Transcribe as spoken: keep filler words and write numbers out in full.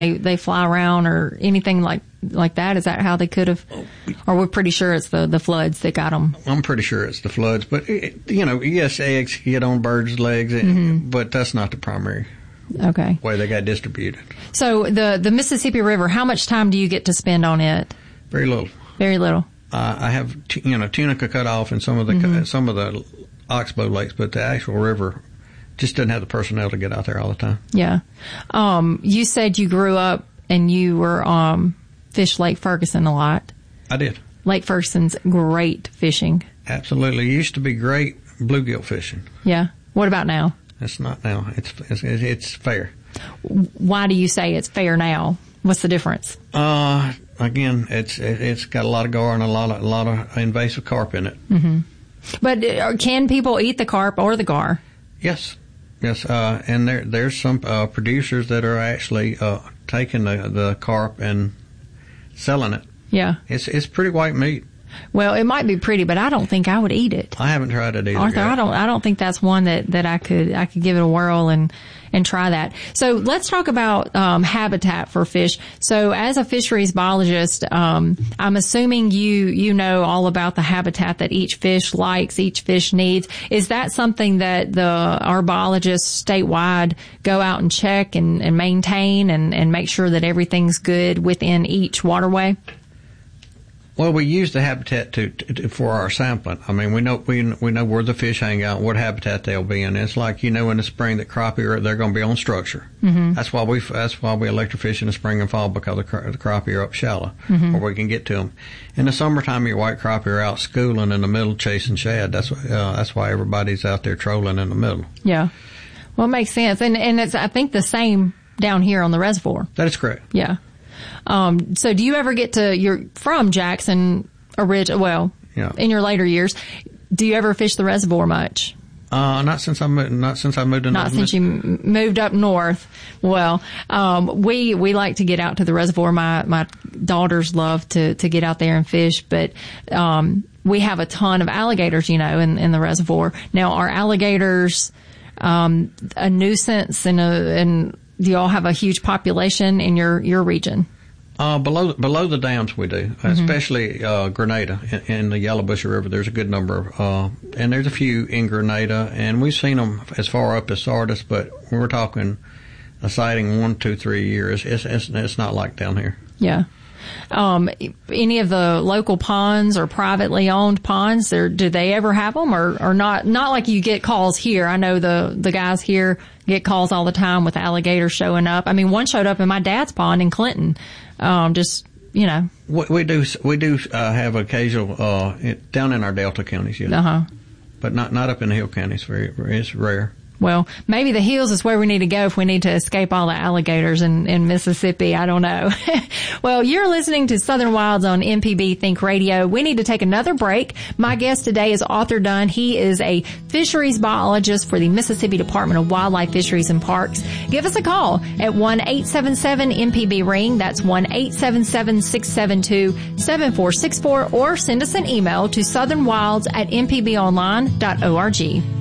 they, they fly around or anything like like that? Is that how they could have? Or we're pretty sure it's the, the floods that got them? I'm pretty sure it's the floods. But, it, you know, yes, eggs get on birds' legs, mm-hmm. but that's not the primary okay. way they got distributed. So the, the Mississippi River, how much time do you get to spend on it? Very little. Very little. Uh, I have, t- you know, Tunica cut off and some of the mm-hmm. some of the oxbow lakes, but the actual river just doesn't have the personnel to get out there all the time. Yeah. Um, you said you grew up and you were um, fished Lake Ferguson a lot. I did. Lake Ferguson's great fishing. Absolutely. It used to be great bluegill fishing. Yeah. What about now? It's not now. It's it's, it's fair. Why do you say it's fair now? What's the difference? Uh, again, it's it's got a lot of gar and a lot of a lot of invasive carp in it. Mm-hmm. But can people eat the carp or the gar? Yes. Yes, uh, and there there's some uh, producers that are actually uh, taking the the carp and selling it. Yeah, it's it's pretty white meat. Well, it might be pretty, but I don't think I would eat it. I haven't tried it either. Arthur, yet. I don't I don't think that's one that, that I could I could give it a whirl and and try that. So let's talk about um, habitat for fish. So as a fisheries biologist, um, I'm assuming you you know all about the habitat that each fish likes, each fish needs. Is that something that the our biologists statewide go out and check and, and maintain and, and make sure that everything's good within each waterway? Well, we use the habitat to, to for our sampling. I mean, we know we we know where the fish hang out, what habitat they'll be in. It's like, you know, in the spring that crappie are they're going to be on structure. Mm-hmm. That's why we that's why we electrofish in the spring and fall, because the, the crappie are up shallow, mm-hmm. where we can get to them. In the summertime, your white crappie are out schooling in the middle chasing shad. That's uh, that's why everybody's out there trolling in the middle. Yeah, well, it makes sense, and and it's I think the same down here on the reservoir. That is correct. Yeah. Um, so do you ever get to, you're from Jackson, orig- well, yeah. in your later years, do you ever fish the reservoir much? Uh, not since I moved, not since I moved to Not since you m- moved up north. Well, um, we, we like to get out to the reservoir. My, my daughters love to, to get out there and fish, but, um, we have a ton of alligators, you know, in, in the reservoir. Now, are alligators, um, a nuisance and a, and do you all have a huge population in your, your region? Uh, below, below the dams we do, mm-hmm. especially, uh, Grenada in, in the Yellowbush River. There's a good number, uh, and there's a few in Grenada, and we've seen them as far up as Sardis, but we're talking a sighting one, two, three years. It's, it's, it's not like down here. Yeah. Um, any of the local ponds or privately owned ponds, or do they ever have them or, or not? Not like you get calls here. I know the, the guys here get calls all the time with alligators showing up. I mean, one showed up in my dad's pond in Clinton. Um, just, you know. We, we do, we do, uh, have occasional, uh, it, down in our Delta counties, yeah. Uh-huh. But not, not up in the hill counties. Very, it's rare. Well, maybe the hills is where we need to go if we need to escape all the alligators in, in Mississippi. I don't know. Well, you're listening to Southern Wilds on M P B Think Radio. We need to take another break. My guest today is Arthur Dunn. He is a fisheries biologist for the Mississippi Department of Wildlife, Fisheries, and Parks. Give us a call at one eight seven seven M P B ring. That's one eight seven seven, six seven two, seven four six four, or send us an email to southernwilds at m p b online dot org.